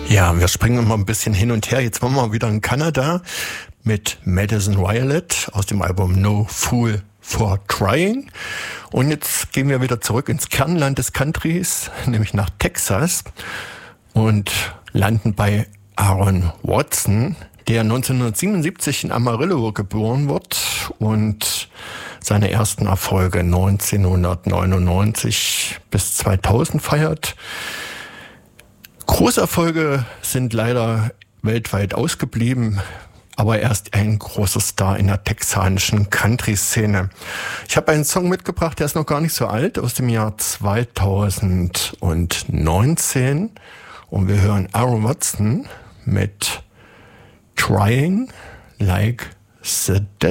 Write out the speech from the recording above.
Ja, wir springen immer ein bisschen hin und her. Jetzt waren wir wieder in Kanada mit Madison Violet aus dem Album No Fool for Trying. Und jetzt gehen wir wieder zurück ins Kernland des Countrys, nämlich nach Texas, und landen bei Aaron Watson, der 1977 in Amarillo geboren wird und seine ersten Erfolge 1999 bis 2000 feiert. Großerfolge sind leider weltweit ausgeblieben, aber er ist ein großer Star in der texanischen Country-Szene. Ich habe einen Song mitgebracht, der ist noch gar nicht so alt, aus dem Jahr 2019. Und wir hören Aaron Watson mit Trying Like the Devil.